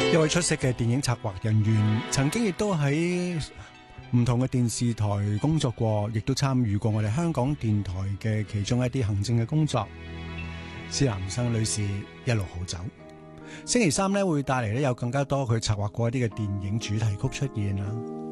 一位出色嘅電影策劃人員，曾經亦都喺唔同嘅電視台工作過，亦都參與過我哋香港電台嘅其中一啲行政嘅工作。施南生女士一路好走。星期三咧會帶嚟咧有更加多佢策劃過一啲嘅電影主題曲出現啦。